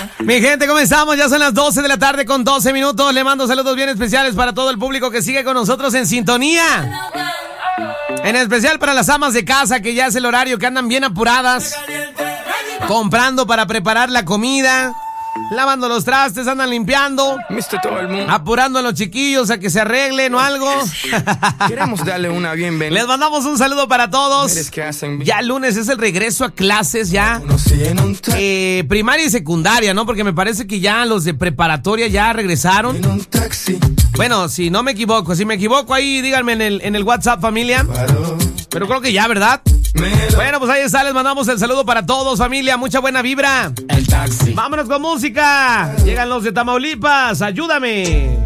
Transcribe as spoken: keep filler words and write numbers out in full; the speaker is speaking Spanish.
Mi gente, ¿cómo estamos? Ya son las doce de la tarde con doce minutos. Le mando saludos bien especiales para todo el público que sigue con nosotros en sintonía. En especial para las amas de casa, que ya es el horario, que andan bien apuradas, comprando para preparar la comida, lavando los trastes, andan limpiando, todo el mundo, apurando a los chiquillos a que se arreglen o algo. Queremos darle una bienvenida. Les mandamos un saludo para todos. Ya el lunes es el regreso a clases ya. Eh, primaria y secundaria, ¿no? Porque me parece que ya los de preparatoria ya regresaron. Bueno, si no me equivoco, si me equivoco ahí díganme en el, en el WhatsApp, familia. Pero creo que ya, ¿verdad? Bueno, pues ahí está, les mandamos el saludo para todos, familia, mucha buena vibra. El taxi. Vámonos con música. Llegan los de Tamaulipas, ayúdame.